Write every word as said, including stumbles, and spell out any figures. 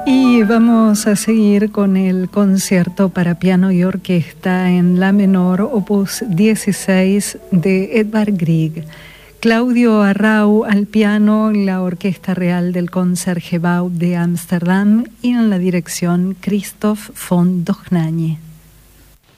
Y vamos a seguir con el concierto para piano y orquesta en la menor, opus dieciséis de Edvard Grieg. Claudio Arrau al piano, la Orquesta Real del Concertgebouw de Ámsterdam, y en la dirección Christoph von Dohnanyi.